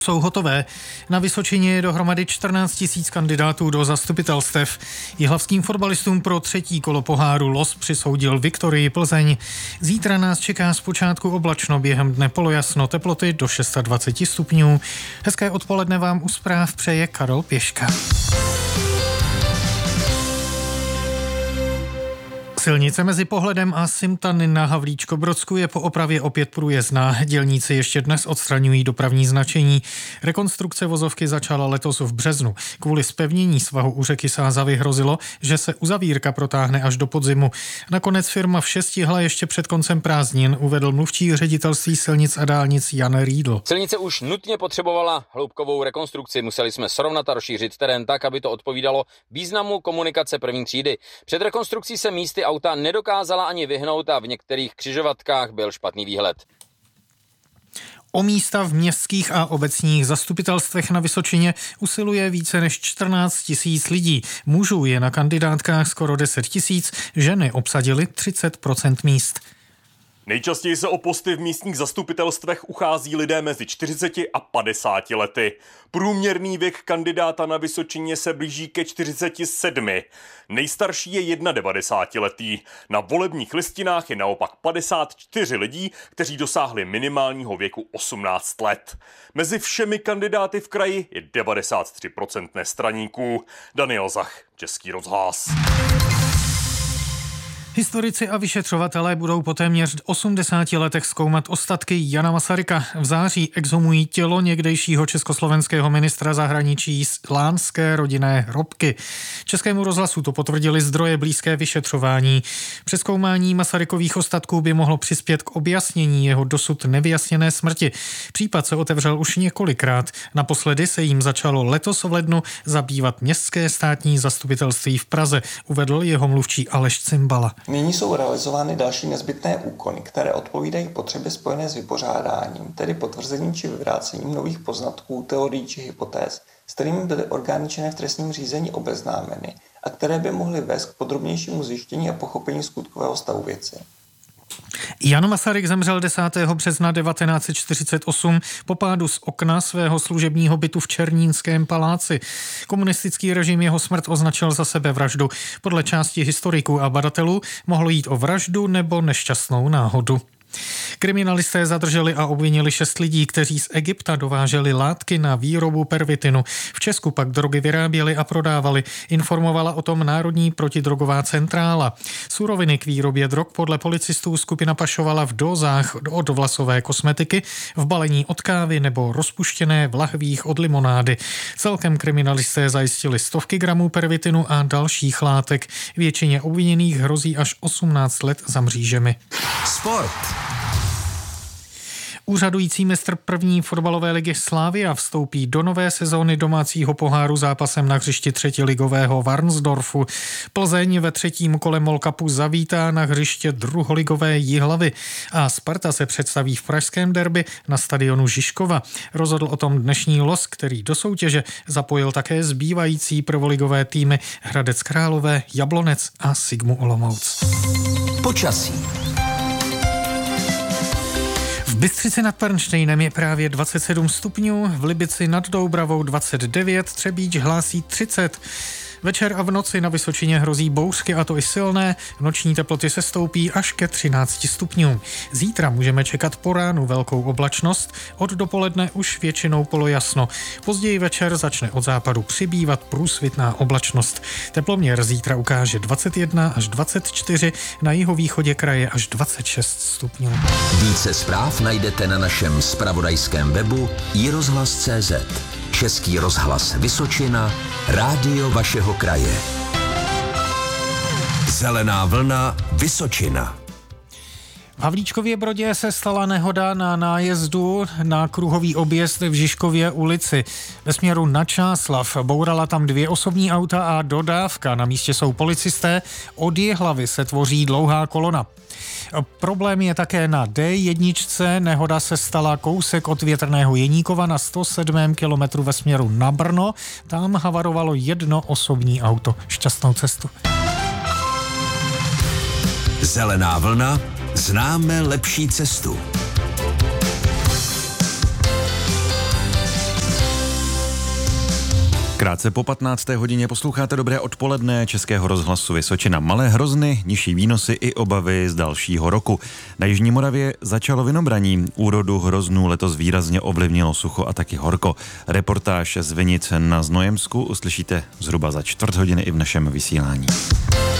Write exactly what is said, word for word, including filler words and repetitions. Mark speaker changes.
Speaker 1: jsou hotové. Na Vysočině je dohromady čtrnáct tisíc kandidátů do zastupitelstev. Jihlavským fotbalistům pro třetí kolo poháru los přisoudil Viktorii Plzeň. Zítra nás čeká zpočátku oblačno, během dne polojasno, teploty do dvacet šest stupňů. Hezké odpoledne vám u zpráv přeje Karol Pěška. Silnice mezi Pohledem a Simtany na Havlíčko-Brodsku je po opravě opět průjezdná. Dělníci ještě dnes odstraňují dopravní značení. Rekonstrukce vozovky začala letos v březnu. Kvůli zpevnění svahu u řeky Sázavy hrozilo, že se uzavírka protáhne až do podzimu. Nakonec firma vše stihla ještě před koncem prázdnin, uvedl mluvčí ředitelství silnic a dálnic Jan Riedl.
Speaker 2: Silnice už nutně potřebovala hloubkovou rekonstrukci. Museli jsme srovnat a rozšířit terén tak, aby to odpovídalo významu komunikace první třídy. Před rekonstrukcí se místy auta nedokázala ani vyhnout a v některých křižovatkách byl špatný výhled.
Speaker 1: O místa v městských a obecních zastupitelstvech na Vysočině usiluje více než čtrnáct tisíc lidí. Mužů je na kandidátkách skoro deset tisíc, ženy obsadily třicet procent míst.
Speaker 3: Nejčastěji se o posty v místních zastupitelstvech uchází lidé mezi čtyřiceti a padesáti lety. Průměrný věk kandidáta na Vysočině se blíží ke čtyřiceti sedmi. Nejstarší je devadesátletý. Na volebních listinách je naopak padesát čtyři lidí, kteří dosáhli minimálního věku osmnáct let. Mezi všemi kandidáty v kraji je devadesát tři procent nestraníků. Daniel Zach, Český rozhlas.
Speaker 1: Historici a vyšetřovatelé budou po téměř osmdesáti letech zkoumat ostatky Jana Masaryka. V září exhumují tělo někdejšího československého ministra zahraničí z lánské rodinné hrobky. Českému rozhlasu to potvrdili zdroje blízké vyšetřování. Přezkoumání Masarykových ostatků by mohlo přispět k objasnění jeho dosud nevyjasněné smrti. Případ se otevřel už několikrát. Naposledy se jim začalo letos v lednu zabývat Městské státní zastupitelství v Praze, uvedl jeho mluvčí Aleš Cimbala.
Speaker 4: Nyní jsou realizovány další nezbytné úkony, které odpovídají potřebě spojené s vypořádáním, tedy potvrzením či vyvrácením nových poznatků, teorií či hypotéz, s kterými byly orgány činné v trestním řízení obeznámeny a které by mohly vést k podrobnějšímu zjištění a pochopení skutkového stavu věci.
Speaker 1: Jan Masaryk zemřel desátého března devatenáct set čtyřicet osm po pádu z okna svého služebního bytu v Černínském paláci. Komunistický režim jeho smrt označil za sebevraždu. Podle části historiků a badatelů mohlo jít o vraždu nebo nešťastnou náhodu. Kriminalisté zadrželi a obvinili šest lidí, kteří z Egypta dováželi látky na výrobu pervitinu. V Česku pak drogy vyráběli a prodávali. Informovala o tom Národní protidrogová centrála. Suroviny k výrobě drog podle policistů skupina pašovala v dózách od vlasové kosmetiky, v balení od kávy nebo rozpuštěné v lahvích od limonády. Celkem kriminalisté zajistili stovky gramů pervitinu a dalších látek. Většině obviněných hrozí až osmnáct let za mřížemi.
Speaker 5: Sport.
Speaker 1: Úřadující mistr první fotbalové ligy Slavia vstoupí do nové sezóny domácího poháru zápasem na hřišti třetiligového Varnsdorfu. Plzeň ve třetím kole Molkapu zavítá na hřiště druholigové Jihlavy a Sparta se představí v pražském derby na stadionu Žižkova. Rozhodl o tom dnešní los, který do soutěže zapojil také zbývající prvoligové týmy Hradec Králové, Jablonec a Sigmu Olomouc.
Speaker 5: Počasí.
Speaker 1: V Bystřici nad Pernštejnem je právě dvacet sedm stupňů, v Libici nad Doubravou dvacet devět, Třebíč hlásí třicet. Večer a v noci na Vysočině hrozí bouřky, a to i silné. Noční teploty se stoupí až ke třinácti stupňům. Zítra můžeme čekat po ránu velkou oblačnost, od dopoledne už většinou polojasno. Později večer začne od západu přibývat průsvitná oblačnost. Teploměr zítra ukáže dvacet jedna až dvacet čtyři, na jihovýchodě kraje až dvacet šest stupňů.
Speaker 5: Více zpráv najdete na našem zpravodajském webu i rozhlas tečka cé zet. Český rozhlas Vysočina, rádio vašeho kraje. Zelená vlna Vysočina.
Speaker 1: V Havlíčkově Brodě se stala nehoda na nájezdu na kruhový objezd v Žižkově ulici. Ve směru na Čáslav bourala tam dvě osobní auta a dodávka. Na místě jsou policisté, od Jihlavy se tvoří dlouhá kolona. Problém je také na dé jedna. Nehoda se stala kousek od Větrného Jeníkova na sto sedmém kilometru ve směru na Brno. Tam havarovalo jedno osobní auto. Šťastnou cestu.
Speaker 5: Zelená vlna. Známe lepší cestu.
Speaker 6: Krátce po patnácté hodině posloucháte Dobré odpoledne Českého rozhlasu Vysočina. Malé hrozny, nižší výnosy i obavy z dalšího roku. Na Jižní Moravě začalo vinobraní. Úrodu hroznů letos výrazně ovlivnilo sucho a taky horko. Reportáž z Vinic na Znojemsku uslyšíte zhruba za čtvrt hodiny i v našem vysílání.